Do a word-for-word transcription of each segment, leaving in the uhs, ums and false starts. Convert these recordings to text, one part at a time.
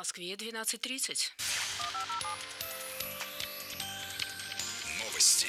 Москве двенадцать тридцать. Новости.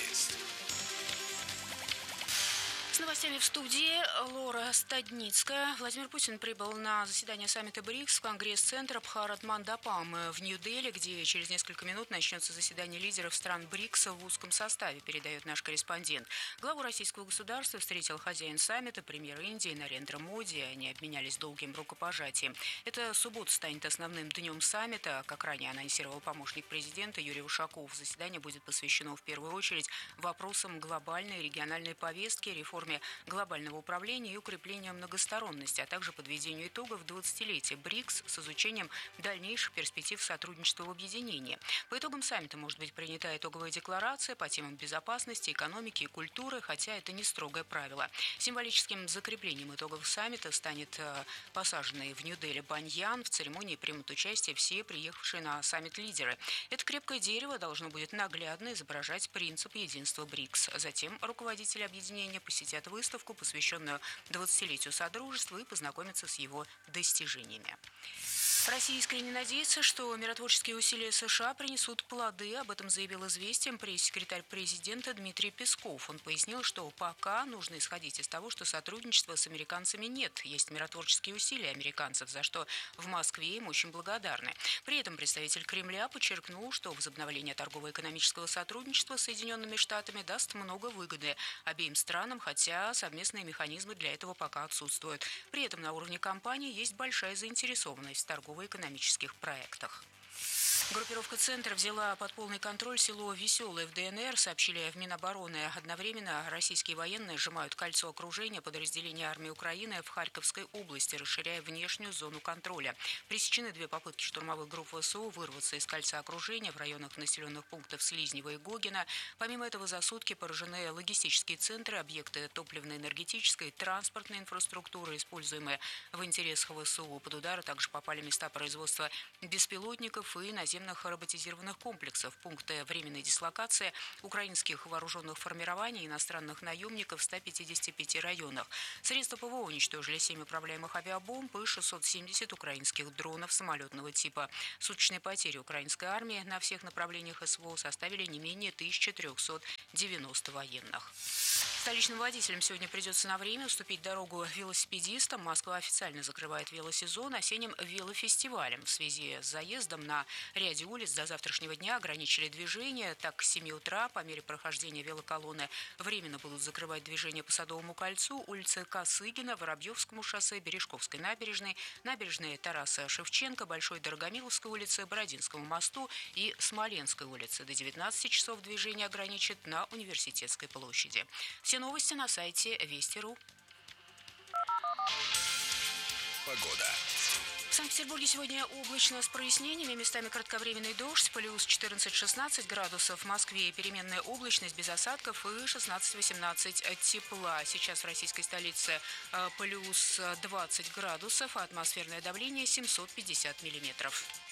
С новостями в студии Лора Стадницкая. Владимир Путин прибыл на заседание саммита БРИКС в Конгресс-центр Бхарат-Мандапам в Нью-Дели, где через несколько минут начнется заседание лидеров стран БРИКС в узком составе, передает наш корреспондент. Главу российского государства встретил хозяин саммита, премьер Индии Нарендра Моди. Они обменялись долгим рукопожатием. Эта суббота станет основным днем саммита. Как ранее анонсировал помощник президента Юрий Ушаков, заседание будет посвящено в первую очередь вопросам глобальной и региональной повестки, реформы глобального управления и укрепления многосторонности, а также подведению итогов двадцатилетия БРИКС с изучением дальнейших перспектив сотрудничества в объединении. По итогам саммита может быть принята итоговая декларация по темам безопасности, экономики и культуры, хотя это не строгое правило. Символическим закреплением итогов саммита станет посаженный в Нью-Дели баньян. В церемонии примут участие все приехавшие на саммит лидеры. Это крепкое дерево должно будет наглядно изображать принцип единства БРИКС. Затем руководители объединения посетят выставку, посвященную двадцатилетию Содружества, и познакомиться с его достижениями. Россия искренне надеется, что миротворческие усилия США принесут плоды. Об этом заявил «Известиям» пресс-секретарь президента Дмитрий Песков. Он пояснил, что пока нужно исходить из того, что сотрудничества с американцами нет. Есть миротворческие усилия американцев, за что в Москве им очень благодарны. При этом представитель Кремля подчеркнул, что возобновление торгово-экономического сотрудничества с Соединенными Штатами даст много выгоды обеим странам, хотя совместные механизмы для этого пока отсутствуют. При этом на уровне компании есть большая заинтересованность в торговле в экономических проектах. Группировка «Центр» взяла под полный контроль село Веселое в ДНР, сообщили в Минобороны. Одновременно российские военные сжимают кольцо окружения подразделения армии Украины в Харьковской области, расширяя внешнюю зону контроля. Пресечены две попытки штурмовых групп ВСУ вырваться из кольца окружения в районах населенных пунктов Слизнево и Гогино. Помимо этого, за сутки поражены логистические центры, объекты топливно-энергетической, транспортной инфраструктуры, используемые в интересах ВСУ. Под удар также попали места производства беспилотников и наземных роботизированных комплексов, пункты временной дислокации украинских вооруженных формирований и иностранных наемников в ста пятидесяти пяти районах. Средства ПВО уничтожили семь управляемых авиабомб и шестьсот семьдесят украинских дронов самолетного типа. Суточные потери украинской армии на всех направлениях СВО составили не менее тысячи триста девяносто военных. Столичным водителям сегодня придется на время уступить дорогу велосипедистам. Москва официально закрывает велосезон осенним велофестивалем. В связи с заездом на ряде улиц до завтрашнего дня ограничили движение. Так, к семи утра по мере прохождения велоколонны временно будут закрывать движение по Садовому кольцу, улице Косыгина, Воробьевскому шоссе, Бережковской набережной, набережной Тараса Шевченко, Большой Дорогомиловской улице, Бородинскому мосту и Смоленской улице. До девятнадцати часов движение ограничит на Университетской площади. Все новости на сайте Вести точка ру. Погода. В Санкт-Петербурге сегодня облачно с прояснениями, местами кратковременный дождь, плюс четырнадцать-шестнадцать градусов. В Москве переменная облачность без осадков и шестнадцать-восемнадцать тепла. Сейчас в российской столице плюс двадцать градусов, а атмосферное давление семьсот пятьдесят миллиметров.